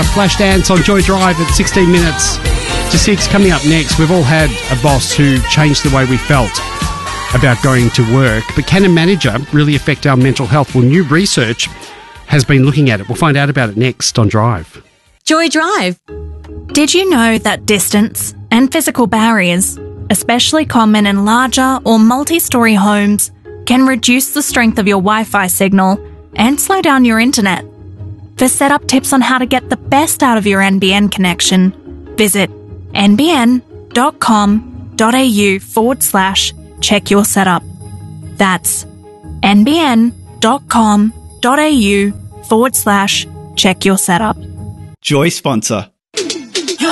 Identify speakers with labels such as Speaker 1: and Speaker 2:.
Speaker 1: Flashdance on Joy Drive at 16 minutes to 6. Coming up next, we've all had a boss who changed the way we felt about going to work. But can a manager really affect our mental health? Well, new research has been looking at it. We'll find out about it next on Drive.
Speaker 2: Joy Drive.
Speaker 3: Did you know that distance and physical barriers, especially common in larger or multi-storey homes, can reduce the strength of your Wi-Fi signal and slow down your internet? For setup tips on how to get the best out of your NBN connection, visit nbn.com.au/check your setup. That's nbn.com.au/check your setup.
Speaker 4: Joy sponsor.